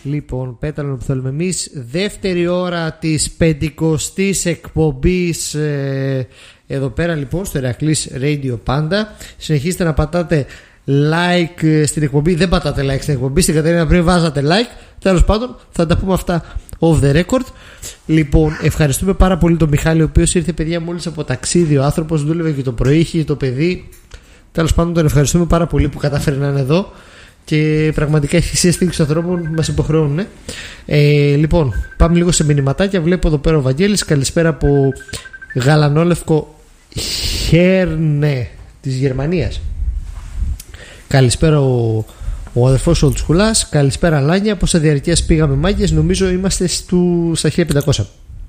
Λοιπόν, πέταλο που θέλουμε εμείς. Δεύτερη ώρα της 50ης εκπομπής εδώ πέρα λοιπόν στο Ηρακλής Radio Panda. Συνεχίστε να πατάτε like στην εκπομπή. Δεν πατάτε like στην εκπομπή. Στην Κατερίνα πριν βάζατε like. Τέλος πάντων, θα τα πούμε αυτά off the record. Λοιπόν, ευχαριστούμε πάρα πολύ τον Μιχάλη, ο οποίος ήρθε, παιδιά, μόλις από ταξίδι. Ο άνθρωπος δούλευε και το πρωί, είχε το παιδί. Τέλος πάντων, τον ευχαριστούμε πάρα πολύ που κατάφερε να είναι εδώ. Και πραγματικά έχει σύστηξη ανθρώπων που μας υποχρεώνουν. Λοιπόν, πάμε λίγο σε μηνυματάκια. Βλέπω εδώ πέρα ο Βαγγέλης. Καλησπέρα από γαλανόλευκο Χέρνε της Γερμανίας. Καλησπέρα ο αδερφός ο Ολτσκουλάς. Καλησπέρα Λάνια. Πόσα διαρκείας πήγαμε μάγκες? Νομίζω είμαστε στα 1500.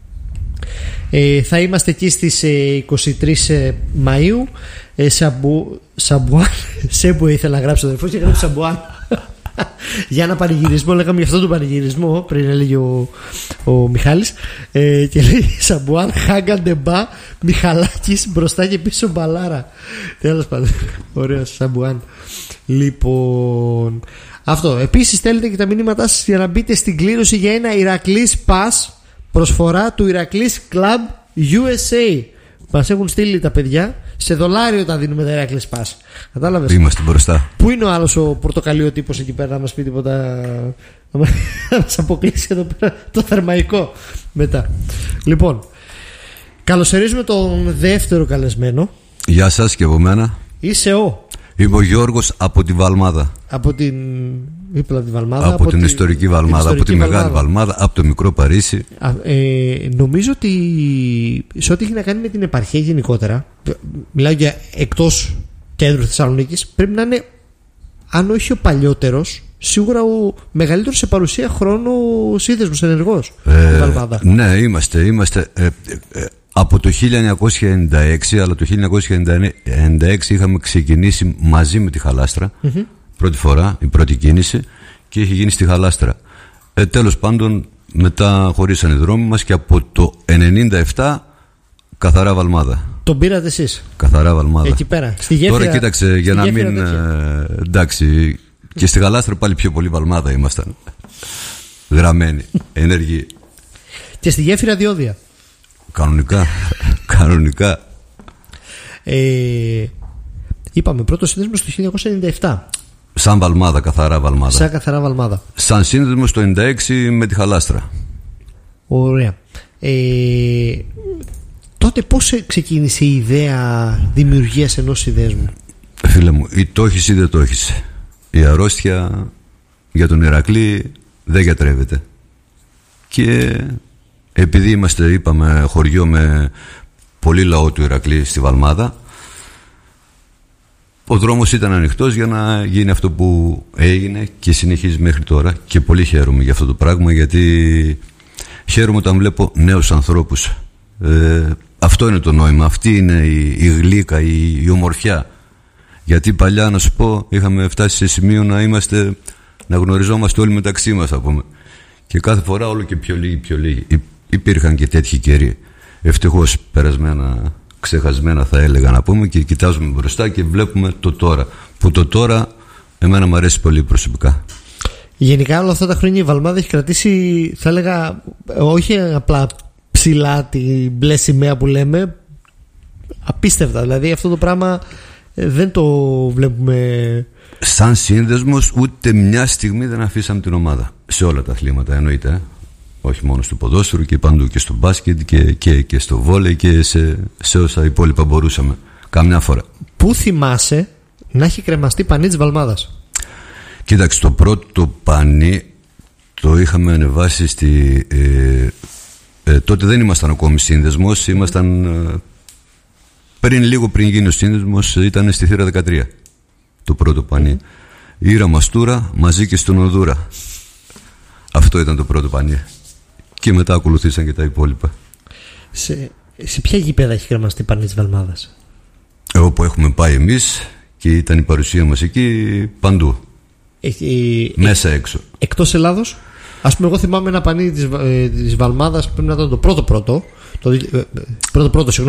Θα είμαστε εκεί στις 23 Μαΐου. Σαμπουάν. Σέμπου ήθελα να γράψω, αδερφός, και γράψω Σαμπουάν. Για ένα πανηγυρισμό, λέγαμε για αυτό τον πανηγυρισμό πριν έλεγε ο Μιχάλης, και λέει Σαμπουάν, Χάγκαντεμπά, Μιχαλάκης μπροστά και πίσω μπαλάρα. Τέλος πάντων, ωραίο Σαμπουάν. Λοιπόν, αυτό. Επίσης στέλνετε και τα μηνύματά σας για να μπείτε στην κλήρωση για ένα Ηρακλής Pass, προσφορά του Ηρακλής Club USA. Μας έχουν στείλει τα παιδιά. Σε δολάριο τα δίνουμε τα Ηρακλής Pass. Κατάλαβες? Είμαστε μπροστά. Πού είναι ο άλλος ο πορτοκαλί ο τύπος εκεί πέρα να μας πει τίποτα, να μας αποκλείσει εδώ πέρα το θερμαϊκό μετά? Λοιπόν, καλωσορίζουμε τον δεύτερο καλεσμένο. Γεια σας και από μένα. Είσαι ο? Είμαι ο Γιώργος από τη Βαλμάδα. Από την Βαλμάδα. Από την ιστορική Βαλμάδα, από τη Μεγάλη Βαλμάδα, από το μικρό Παρίσι. Νομίζω ότι σε ό,τι έχει να κάνει με την επαρχία γενικότερα, μιλάω για εκτός κέντρου Θεσσαλονίκης, πρέπει να είναι, αν όχι ο παλιότερος, σίγουρα ο μεγαλύτερος σε παρουσία χρόνου σύνδεσμος ενεργός. Ναι, είμαστε από το 1996, αλλά το 1996 είχαμε ξεκινήσει μαζί με τη Χαλάστρα. Πρώτη φορά, η πρώτη κίνηση, και είχε γίνει στη Χαλάστρα. Τέλος πάντων, μετά χωρίσανε οι δρόμοι μας και από το 97 καθαρά Βαλμάδα. Τον πήρατε εσείς? Καθαρά Βαλμάδα. Εκεί πέρα. Στη γέφυρα, τώρα κοίταξε, για να μην. Εντάξει, και στη Χαλάστρα πάλι πιο πολύ Βαλμάδα ήμασταν. Γραμμένοι, ενεργοί. Και στη γέφυρα διόδια. Κανονικά. Είπαμε πρώτο σύνδεσμο το 1997. Σαν Βαλμάδα, καθαρά Βαλμάδα. Σαν καθαρά Βαλμάδα. Σαν σύνδεσμο το 96 με τη Χαλάστρα. Ωραία. Τότε πώς ξεκίνησε η ιδέα δημιουργίας ενός συνδέσμου? Φίλε μου, ή το έχεις ή δεν το έχεις. Η αρρώστια για τον Ηρακλή δεν γιατρεύεται. Και επειδή είμαστε, είπαμε, χωριό με πολύ λαό του Ηρακλή στη Βαλμάδα, ο δρόμος ήταν ανοιχτός για να γίνει αυτό που έγινε και συνεχίζει μέχρι τώρα. Και πολύ χαίρομαι για αυτό το πράγμα, γιατί χαίρομαι όταν βλέπω νέους ανθρώπους. Αυτό είναι το νόημα, αυτή είναι η γλύκα, η ομορφιά. Γιατί παλιά, να σου πω, είχαμε φτάσει σε σημείο να γνωριζόμαστε όλοι μεταξύ μας, θα πούμε. Και κάθε φορά όλο και πιο λίγοι. Υπήρχαν και τέτοιοι καιροί. Ευτυχώς περασμένα, ξεχασμένα θα έλεγα, να πούμε, και κοιτάζουμε μπροστά και βλέπουμε το τώρα. Που το τώρα εμένα μου αρέσει πολύ προσωπικά. Γενικά όλα αυτά τα χρόνια η Βαλμάδα έχει κρατήσει, θα έλεγα, όχι απλά ψηλά την μπλε σημαία που λέμε, απίστευτα. Δηλαδή αυτό το πράγμα δεν το βλέπουμε. Σαν σύνδεσμος ούτε μια στιγμή δεν αφήσαμε την ομάδα. Σε όλα τα αθλήματα εννοείται. Όχι μόνο στο ποδόσφαιρο, και παντού, και στο μπάσκετ και στο βόλεϊ και σε όσα υπόλοιπα μπορούσαμε. Καμιά φορά. Πού θυμάσαι να έχει κρεμαστεί πανί της Βαλμάδας? Κοίταξε, το πρώτο πανί το είχαμε ανεβάσει τότε δεν ήμασταν ακόμη σύνδεσμος. Ήμασταν λίγο πριν γίνει ο σύνδεσμος, ήταν στη θύρα 13 το πρώτο πανί. Ήρα Μαστούρα μαζί και στον Οδούρα. Αυτό ήταν το πρώτο πανί. Και μετά ακολουθήσαν και τα υπόλοιπα. Σε ποια γήπεδα έχει κρεμαστεί πανί της Βαλμάδας? Όπου έχουμε πάει εμείς και ήταν η παρουσία μας εκεί, παντού. Μέσα έξω. Εκτός Ελλάδος? Ας πούμε, εγώ θυμάμαι ένα πανί της Βαλμάδας, πρέπει να ήταν το πρώτο, συγγνώμη,